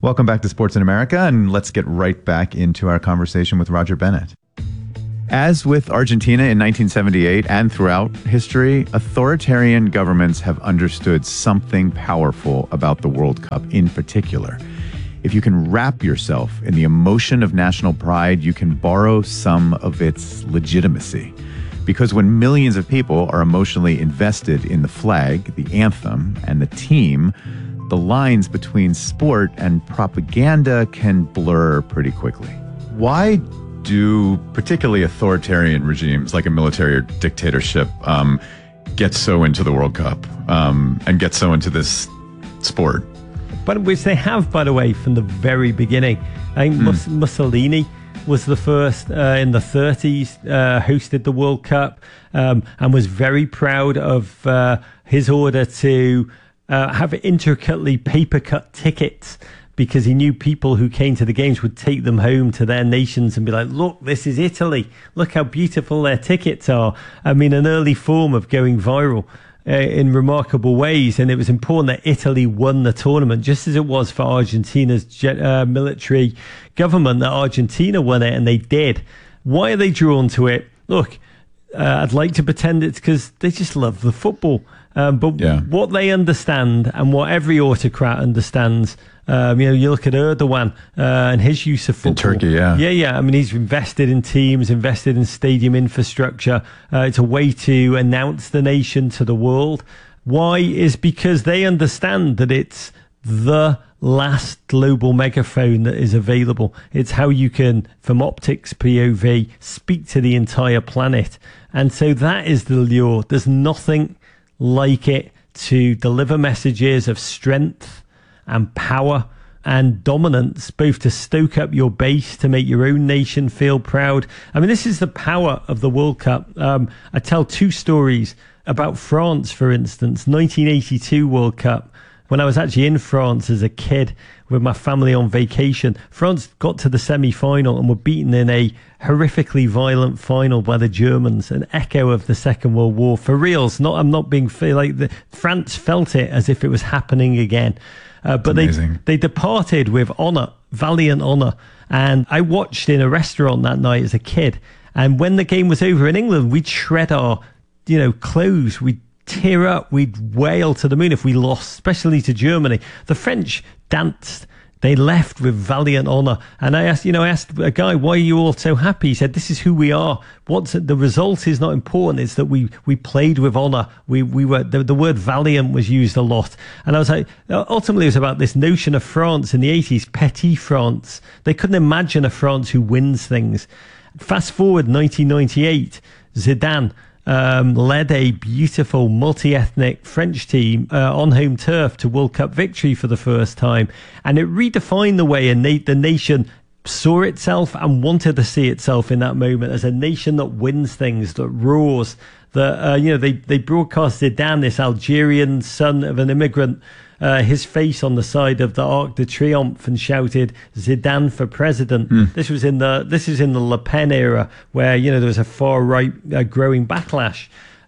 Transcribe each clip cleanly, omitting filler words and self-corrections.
Welcome back to Sports in America, and let's get right back into our conversation with Roger Bennett. As with Argentina in 1978 and throughout history, authoritarian governments have understood something powerful about the World Cup in particular. If you can wrap yourself in the emotion of national pride, you can borrow some of its legitimacy. Because when millions of people are emotionally invested in the flag, the anthem, and the team, the lines between sport and propaganda can blur pretty quickly. Why do particularly authoritarian regimes like a military or dictatorship get so into the World Cup and get so into this sport? But which they have, by the way, from the very beginning. I think Mussolini was the first in the 30s, hosted the World Cup and was very proud of his order to have intricately paper-cut tickets, because he knew people who came to the games would take them home to their nations and be like, look, this is Italy. Look how beautiful their tickets are. I mean, an early form of going viral in remarkable ways. And it was important that Italy won the tournament, just as it was for Argentina's military government, that Argentina won it, and they did. Why are they drawn to it? Look, I'd like to pretend it's because they just love the football. What they understand, and what every autocrat understands, you look at Erdogan and his use of football. In Turkey, yeah. Yeah. I mean, he's invested in teams, invested in stadium infrastructure. It's a way to announce the nation to the world. Why? Is because they understand that it's the last global megaphone that is available. It's how you can, from optics POV, speak to the entire planet. And so that is the lure. There's nothing like it to deliver messages of strength and power and dominance, both to stoke up your base, to make your own nation feel proud. I mean, this is the power of the World Cup. I tell two stories about France, for instance, 1982 World Cup. When I was actually in France as a kid with my family on vacation, France got to the semi-final and were beaten in a horrifically violent final by the Germans, an echo of the Second World War. For reals, I'm not being France felt it as if it was happening again. But they departed with honour, valiant honour. And I watched in a restaurant that night as a kid. And when the game was over in England, we'd shred our, clothes. We'd tear up. We'd wail to the moon if we lost, especially to Germany. The French danced. They left with valiant honour. And I asked a guy, why are you all so happy? He said, this is who we are. The result is not important. It's that we played with honour. We were, the word valiant was used a lot. And I was like, ultimately it was about this notion of France in the 80s, petit France. They couldn't imagine a France who wins things. Fast forward 1998, Zidane led a beautiful multi-ethnic French team on home turf to World Cup victory for the first time, and it redefined the way the nation saw itself and wanted to see itself in that moment as a nation that wins things, that roars, that they broadcast Zidane, this Algerian son of an immigrant, his face on the side of the Arc de Triomphe, and shouted Zidane for president. This is in the Le Pen era, where there was a far right growing backlash.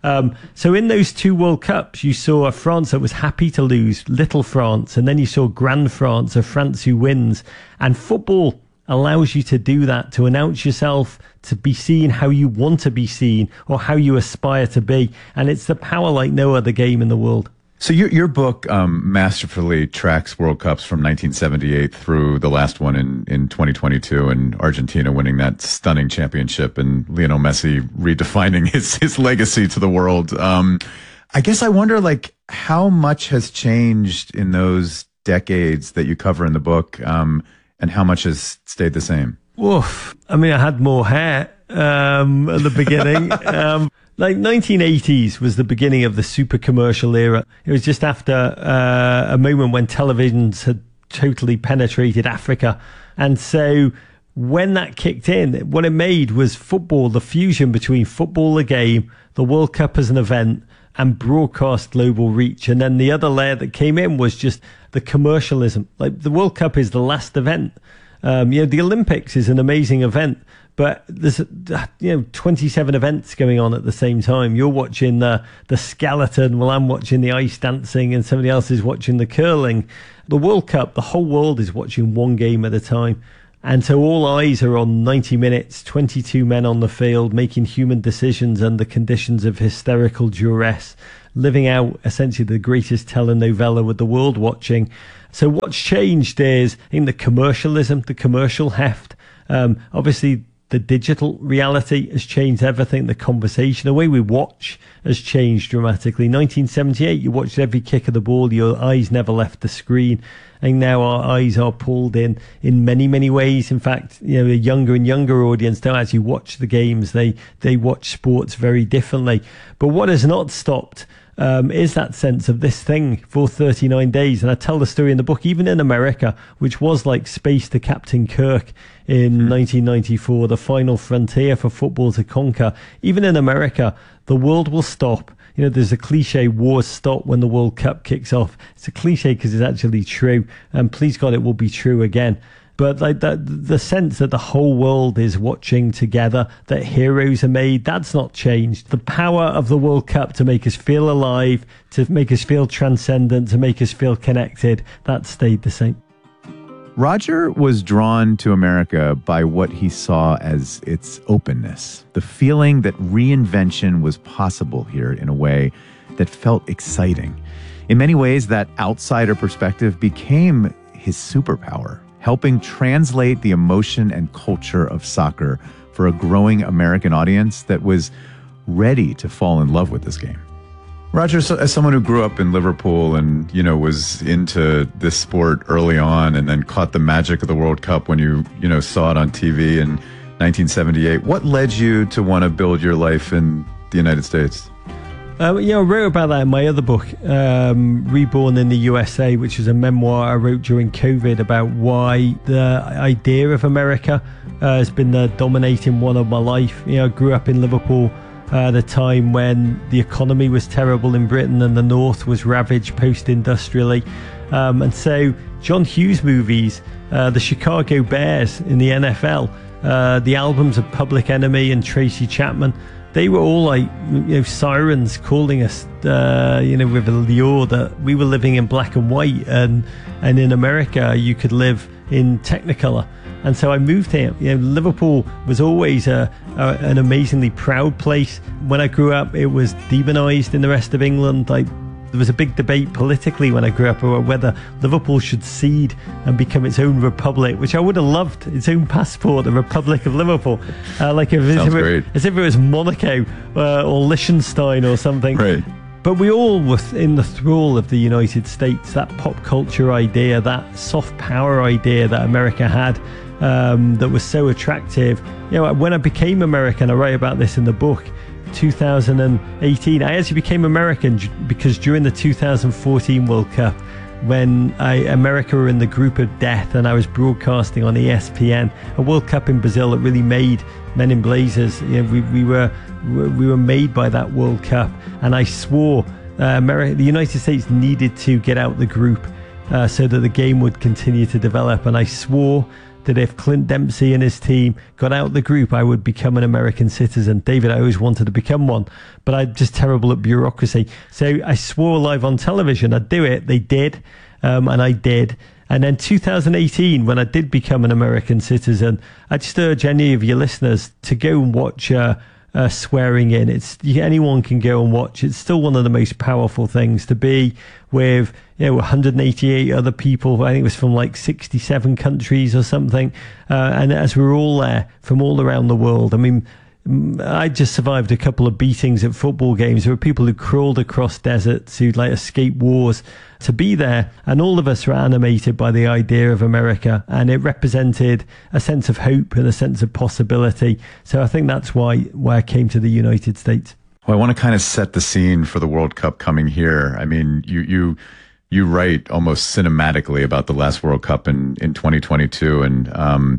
So in those two World Cups, you saw a France that was happy to lose, little France, and then you saw Grand France, a France who wins. And football allows you to do that, to announce yourself, to be seen how you want to be seen or how you aspire to be. And it's the power like no other game in the world. So your book masterfully tracks World Cups from 1978 through the last one in 2022, and Argentina winning that stunning championship and Lionel Messi redefining his legacy to the world. I guess I wonder, how much has changed in those decades that you cover in the book, and how much has stayed the same? Oof. I mean, I had more hair at the beginning. 1980s was the beginning of the super commercial era. It was just after a moment when televisions had totally penetrated Africa. And so when that kicked in, what it made was football, the fusion between football, the game, the World Cup as an event, and broadcast global reach. And then the other layer that came in was just the commercialism. The World Cup is the last event. The Olympics is an amazing event, but there's 27 events going on at the same time. You're watching the skeleton while I'm watching the ice dancing, and somebody else is watching the curling. The World Cup, the whole world is watching one game at a time. And so all eyes are on 90 minutes, 22 men on the field, making human decisions under conditions of hysterical duress, living out essentially the greatest telenovela with the world watching. So what's changed is, I think, the commercialism, the commercial heft. Obviously, the digital reality has changed everything. The conversation, the way we watch has changed dramatically. 1978, you watched every kick of the ball. Your eyes never left the screen. And now our eyes are pulled in many, many ways. In fact, a younger and younger audience don't actually watch the games. They watch sports very differently. But what has not stopped is that sense of this thing for 39 days. And I tell the story in the book, even in America, which was like space to Captain Kirk in 1994, the final frontier for football to conquer. Even in America, the world will stop. There's a cliche, wars stop when the World Cup kicks off. It's a cliche because it's actually true. And please God, it will be true again. But like the sense that the whole world is watching together, that heroes are made, that's not changed. The power of the World Cup to make us feel alive, to make us feel transcendent, to make us feel connected, that stayed the same. Roger was drawn to America by what he saw as its openness, the feeling that reinvention was possible here in a way that felt exciting. In many ways, that outsider perspective became his superpower, helping translate the emotion and culture of soccer for a growing American audience that was ready to fall in love with this game. Roger, so as someone who grew up in Liverpool and, was into this sport early on and then caught the magic of the World Cup when you saw it on TV in 1978, what led you to want to build your life in the United States? I wrote about that in my other book, Reborn in the USA, which is a memoir I wrote during COVID about why the idea of America has been the dominating one of my life. I grew up in Liverpool at a time when the economy was terrible in Britain and the North was ravaged post-industrially. And so John Hughes movies, the Chicago Bears in the NFL, the albums of Public Enemy and Tracy Chapman, they were all like, sirens calling us, with a lure that we were living in black and white, and in America you could live in Technicolor. And so I moved here. Liverpool was always an amazingly proud place. When I grew up, it was demonized in the rest of England. There was a big debate politically when I grew up about whether Liverpool should cede and become its own republic, which I would have loved, its own passport, the Republic of Liverpool. As if it was Monaco or Liechtenstein or something. Right. But we all were in the thrall of the United States, that pop culture idea, that soft power idea that America had, that was so attractive. When I became American, I write about this in the book, 2018, I actually became American because during the 2014 World Cup, when America were in the group of death and I was broadcasting on ESPN, a World Cup in Brazil that really made Men in Blazers. We were made by that World Cup, and I swore the United States needed to get out the group so that the game would continue to develop, and I swore that if Clint Dempsey and his team got out the group, I would become an American citizen. David, I always wanted to become one, but I'm just terrible at bureaucracy. So I swore live on television I'd do it. They did, and I did. And then 2018, when I did become an American citizen, I just urge any of your listeners to go and watch swearing in. Anyone can go and watch. It's still one of the most powerful things to be with 188 other people. I think it was from like 67 countries or something, and as we're all there from all around the world. I mean, I just survived a couple of beatings at football games. There were people who crawled across deserts, who'd escape wars to be there. And all of us were animated by the idea of America. And it represented a sense of hope and a sense of possibility. So I think that's why I came to the United States. Well, I want to kind of set the scene for the World Cup coming here. I mean, you write almost cinematically about the last World Cup in 2022. And,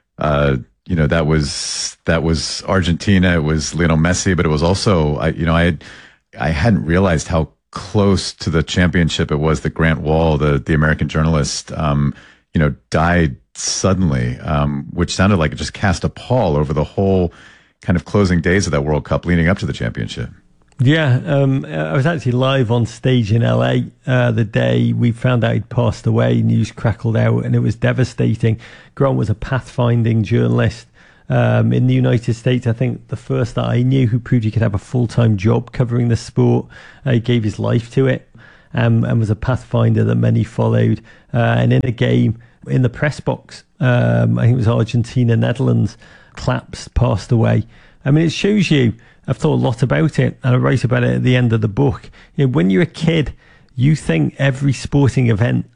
that was Argentina. It was Lionel Messi, but it was also, I hadn't realized how close to the championship it was that Grant Wall, the American journalist, died suddenly, which sounded like it just cast a pall over the whole kind of closing days of that World Cup leading up to the championship. Yeah, I was actually live on stage in LA the day we found out he'd passed away. News crackled out and it was devastating. Grant was a pathfinding journalist in the United States. I think the first that I knew who proved he could have a full-time job covering the sport. He gave his life to it and was a pathfinder that many followed. And in a game in the press box, I think it was Argentina, Netherlands, Claps passed away. I mean, it shows you, I've thought a lot about it, and I write about it at the end of the book. You know, when you're a kid, you think every sporting event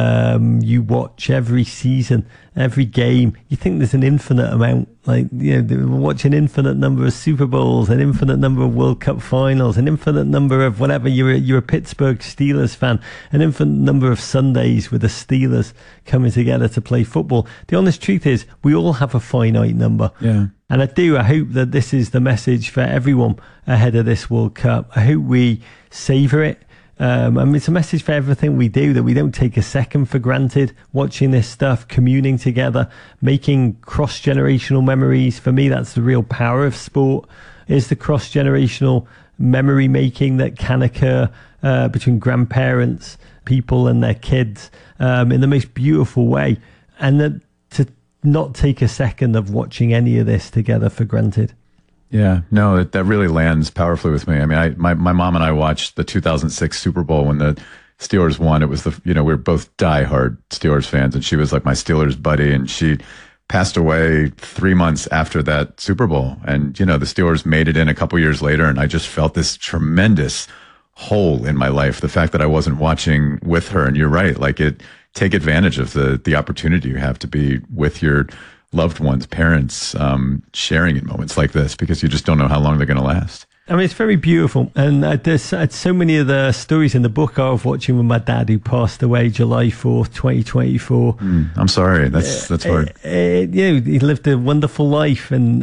you watch, every season, every game, you think there's an infinite amount. Like, you know, watch an infinite number of Super Bowls, an infinite number of World Cup finals, an infinite number of whatever. You're a Pittsburgh Steelers fan, an infinite number of Sundays with the Steelers coming together to play football. The honest truth is, we all have a finite number. Yeah. And I hope that this is the message for everyone ahead of this World Cup. I hope we savor it. I mean, it's a message for everything we do, that we don't take a second for granted, watching this stuff, communing together, making cross-generational memories. For me, that's the real power of sport, is the cross-generational memory making that can occur between grandparents, people and their kids in the most beautiful way. And that to not take a second of watching any of this together for granted. Yeah, no, that really lands powerfully with me. I mean, my mom and I watched the 2006 Super Bowl when the Steelers won. It was we were both diehard Steelers fans, and she was like my Steelers buddy, and she passed away 3 months after that Super Bowl. And, the Steelers made it in a couple years later, and I just felt this tremendous hole in my life. The fact that I wasn't watching with her, and you're right, take advantage of the opportunity you have to be with your loved ones, parents, sharing in moments like this, because you just don't know how long they're going to last. I mean, it's very beautiful. And there's so many of the stories in the book I was watching with my dad, who passed away July 4th, 2024. I'm sorry. That's hard. He lived a wonderful life, and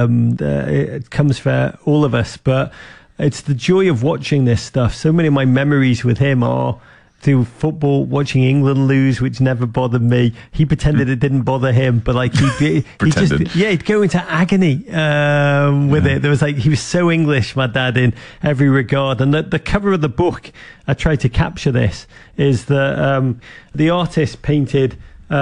it comes for all of us. But it's the joy of watching this stuff. So many of my memories with him are through football, watching England lose, which never bothered me. He pretended it didn't bother him, but he'd go into agony with it. There was he was so English, my dad, in every regard. And the cover of the book, I tried to capture this, is that the artist painted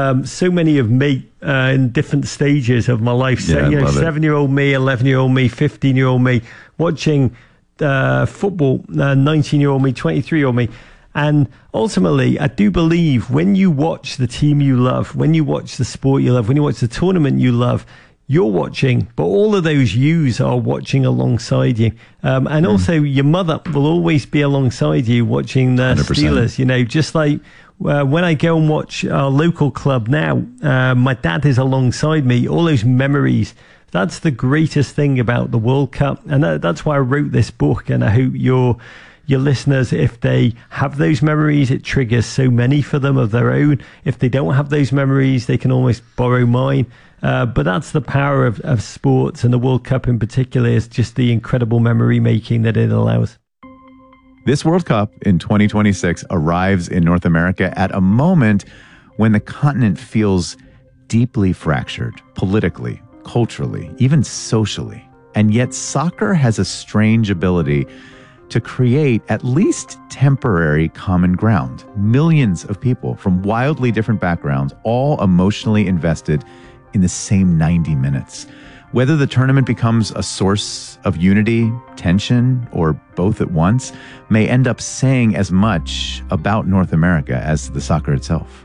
so many of me in different stages of my life. So, 7-year-old me, 11-year-old me, 15-year-old me, watching football, 19-year-old me, 23-year-old me. And ultimately, I do believe when you watch the team you love, when you watch the sport you love, when you watch the tournament you love, you're watching, but all of those yous are watching alongside you. And also your mother will always be alongside you watching the 100%. Steelers, just like when I go and watch our local club now, my dad is alongside me, all those memories. That's the greatest thing about the World Cup. And that's why I wrote this book. And I hope your listeners, if they have those memories, it triggers so many for them of their own. If they don't have those memories, they can almost borrow mine. But that's the power of sports, and the World Cup in particular is just the incredible memory making that it allows. This World Cup in 2026 arrives in North America at a moment when the continent feels deeply fractured, politically, culturally, even socially. And yet soccer has a strange ability to create at least temporary common ground. Millions of people from wildly different backgrounds, all emotionally invested in the same 90 minutes. Whether the tournament becomes a source of unity, tension, or both at once, may end up saying as much about North America as the soccer itself.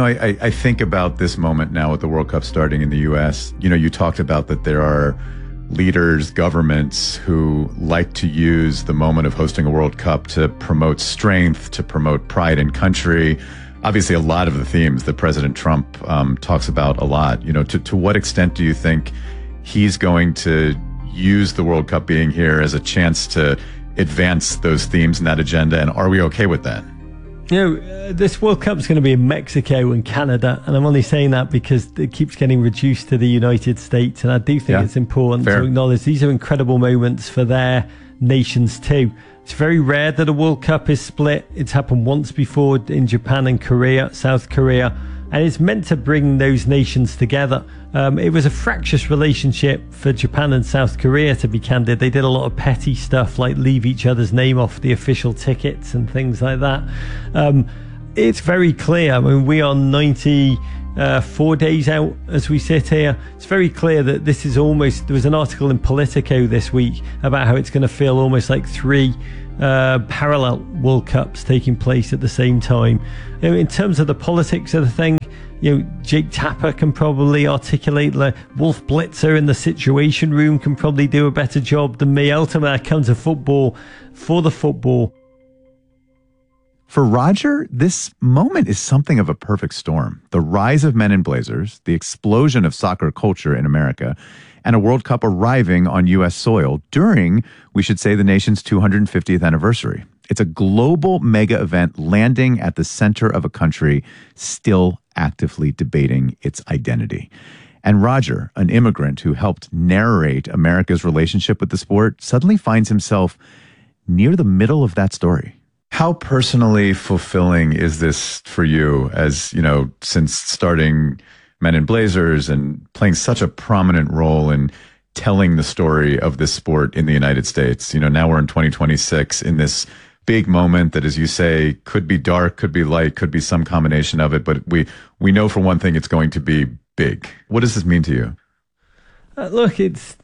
I think about this moment now with the World Cup starting in the U.S. You talked about that there are leaders, governments who like to use the moment of hosting a World Cup to promote strength, to promote pride in country. Obviously, a lot of the themes that President Trump talks about a lot. To what extent do you think he's going to use the World Cup being here as a chance to advance those themes and that agenda? And are we okay with that? This World Cup is going to be in Mexico and Canada, and I'm only saying that because it keeps getting reduced to the United States, and I do think it's important to acknowledge these are incredible moments for their nations too. It's very rare that a World Cup is split. It's happened once before in Japan and Korea, South Korea. and it's meant to bring those nations together. It was a fractious relationship for Japan and South Korea, to be candid. They did a lot of petty stuff like leave each other's name off the official tickets and things like that. It's very clear. I mean, we are 94 days out as we sit here. It's very clear that this is almost, there was an article in Politico this week about how it's going to feel almost like three parallel World Cups taking place at the same time. In terms of the politics of the thing, Jake Tapper can probably articulate, like Wolf Blitzer in the Situation Room can probably do a better job than me. Ultimately, I come to football for the football. For Roger, this moment is something of a perfect storm. The rise of men in blazers, the explosion of soccer culture in America, and a World Cup arriving on U.S. soil during, we should say, the nation's 250th anniversary. It's a global mega event landing at the center of a country still actively debating its identity. And Roger, an immigrant who helped narrate America's relationship with the sport, suddenly finds himself near the middle of that story. How personally fulfilling is this for you, as, since starting Men in Blazers and playing such a prominent role in telling the story of this sport in the United States? Now we're in 2026 in this big moment that, as you say, could be dark, could be light, could be some combination of it. But we know for one thing it's going to be big. What does this mean to you? Look,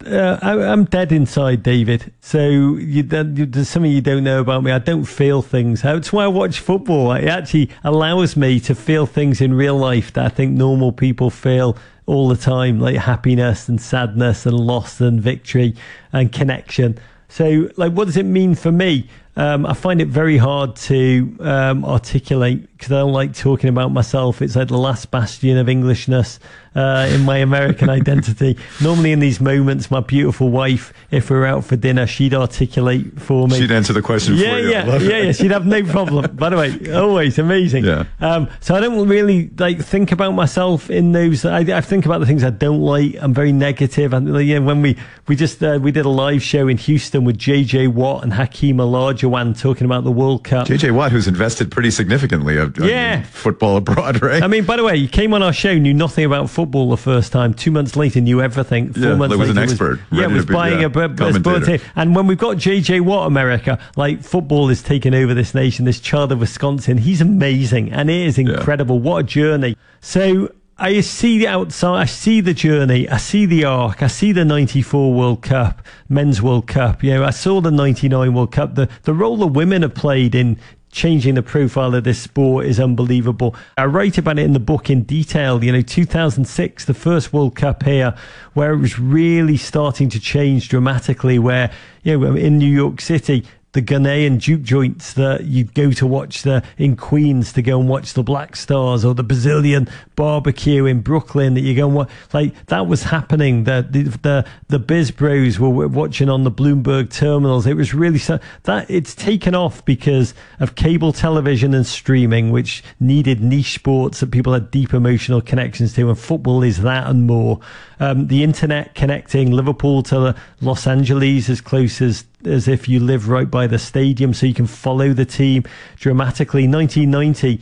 I'm dead inside, David. So there's something you don't know about me. I don't feel things. That's why I watch football. It actually allows me to feel things in real life that I think normal people feel all the time, like happiness and sadness and loss and victory and connection. So, what does it mean for me? I find it very hard to articulate because I don't like talking about myself. It's like the last bastion of Englishness in my American identity. Normally in these moments, my beautiful wife, if we were out for dinner, she'd articulate for me. She'd answer the question for you. Yeah. She'd have no problem. By the way, always amazing. Yeah. So I don't really think about myself in those. I think about the things I don't like. I'm very negative. And when we did a live show in Houston with JJ Watt and Hakeem Olajuwon talking about the World Cup. JJ Watt, who's invested pretty significantly in football abroad, right? I mean, by the way, he came on our show, knew nothing about football the first time. 2 months later, knew everything. 4 months was later, an expert. Was buying a sport team. And when we've got JJ Watt, America, football is taking over this nation, this child of Wisconsin. He's amazing, and it is incredible. What a journey. So I see the outside, I see the journey, I see the arc, I see the 94 World Cup, Men's World Cup. I saw the 99 World Cup. The role the women have played in changing the profile of this sport is unbelievable. I write about it in the book in detail. 2006, the first World Cup here, where it was really starting to change dramatically, where, in New York City, the Ghanaian juke joints that you'd go to watch in Queens to go and watch the Black Stars, or the Brazilian barbecue in Brooklyn that you go and watch. That was happening. The Biz Bros were watching on the Bloomberg terminals. It was really that it's taken off because of cable television and streaming, which needed niche sports that people had deep emotional connections to, and football is that and more. The internet connecting Liverpool to Los Angeles as close as if you live right by the stadium, so you can follow the team dramatically. 1990,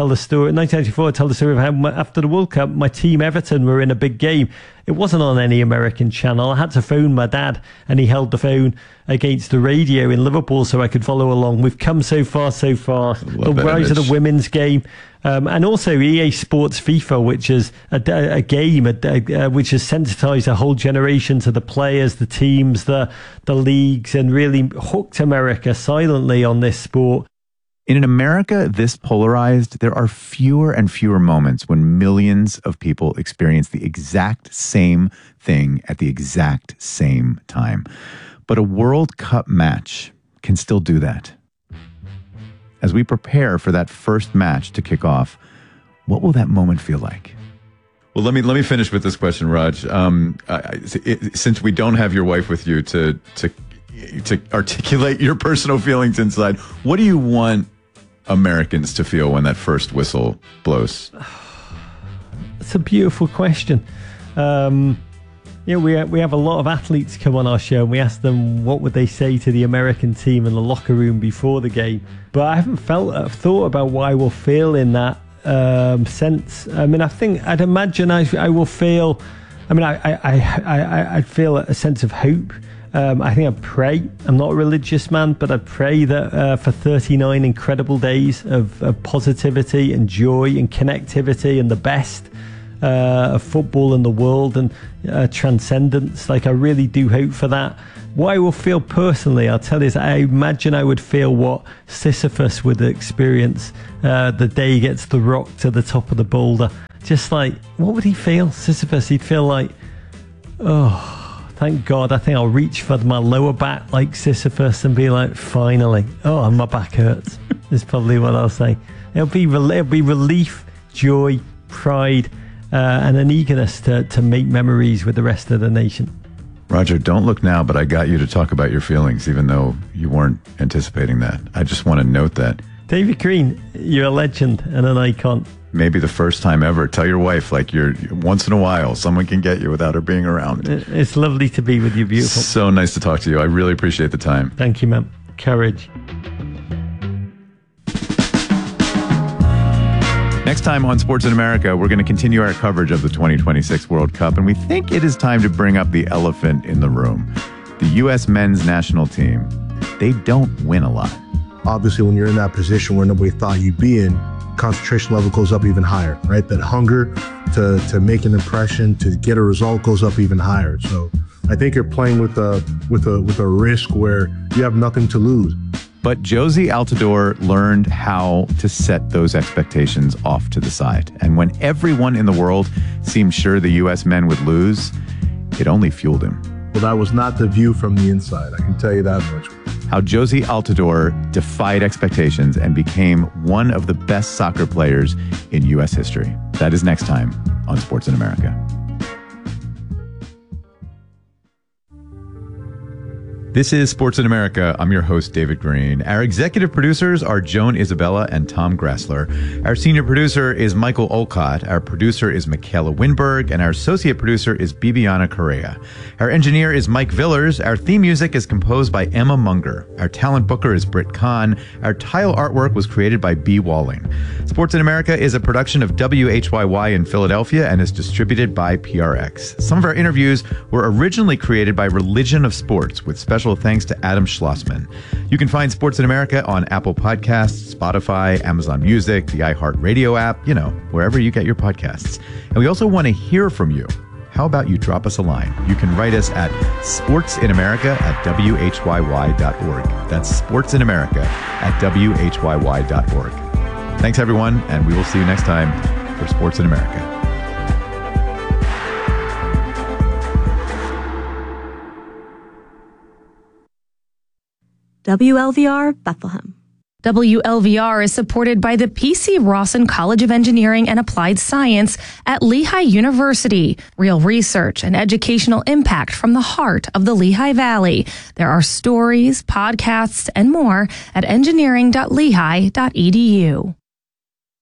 1994, I tell the story of how after the World Cup, my team Everton were in a big game. It wasn't on any American channel. I had to phone my dad, and he held the phone against the radio in Liverpool so I could follow along. We've come so far. The rise of the women's game. And also EA Sports FIFA, which is a game which has sensitized a whole generation to the players, the teams, the leagues, and really hooked America silently on this sport. In an America this polarized, there are fewer and fewer moments when millions of people experience the exact same thing at the exact same time. But a World Cup match can still do that. As we prepare for that first match to kick off, what will that moment feel like? Well, let me finish with this question, Raj. Since we don't have your wife with you to articulate your personal feelings inside, what do you want Americans to feel when that first whistle blows? It's a beautiful question. We have a lot of athletes come on our show, and we ask them what would they say to the American team in the locker room before the game. But I haven't thought about what I will feel in that sense. I mean, I'd imagine I will feel. I mean, I'd feel a sense of hope. I think I'd pray. I'm not a religious man, but I'd pray that for 39 incredible days of positivity and joy and connectivity and the best of football in the world and transcendence. Like, I really do hope for that. What I will feel personally, I'll tell you, is I imagine I would feel what Sisyphus would experience the day he gets the rock to the top of the boulder. Just like, what would he feel, Sisyphus? He'd feel like, oh, thank God. I think I'll reach for my lower back like Sisyphus and be like, finally. Oh, and my back hurts. Is probably what I'll say. It'll be relief, joy, pride, and an eagerness to make memories with the rest of the nation. Roger, don't look now, but I got you to talk about your feelings, even though you weren't anticipating that. I just want to note that. David Green, you're a legend and an icon. Maybe the first time ever. Tell your wife, like, you're once in a while, someone can get you without her being around. It's lovely to be with you, beautiful. So nice to talk to you. I really appreciate the time. Thank you, man. Courage. Next time on Sports in America, we're going to continue our coverage of the 2026 World Cup, and we think it is time to bring up the elephant in the room. The U.S. men's national team. They don't win a lot. Obviously, when you're in that position where nobody thought you'd be in, concentration level goes up even higher, right? That hunger to make an impression, to get a result goes up even higher. So I think you're playing with a risk where you have nothing to lose. But Jozy Altidore learned how to set those expectations off to the side. And when everyone in the world seemed sure the U.S. men would lose, it only fueled him. Well, that was not the view from the inside, I can tell you that much. How Jozy Altidore defied expectations and became one of the best soccer players in U.S. history. That is next time on Sports in America. This is Sports in America. I'm your host, David Green. Our executive producers are Joan Isabella and Tom Grassler. Our senior producer is Michael Olcott. Our producer is Michaela Winberg. And our associate producer is Bibiana Correa. Our engineer is Mike Villers. Our theme music is composed by Emma Munger. Our talent booker is Britt Kahn. Our tile artwork was created by B. Walling. Sports in America is a production of WHYY in Philadelphia and is distributed by PRX. Some of our interviews were originally created by Religion of Sports, with special thanks to Adam Schlossman. You can find Sports in America on Apple Podcasts, Spotify, Amazon Music, the iHeartRadio app, wherever you get your podcasts. And we also want to hear from you. How about you drop us a line? You can write us at sportsinamerica@whyy.org. That's sportsinamerica@whyy.org. Thanks, everyone, and we will see you next time for Sports in America. WLVR Bethlehem. WLVR is supported by the P.C. Rawson College of Engineering and Applied Science at Lehigh University. Real research and educational impact from the heart of the Lehigh Valley. There are stories, podcasts, and more at engineering.lehigh.edu.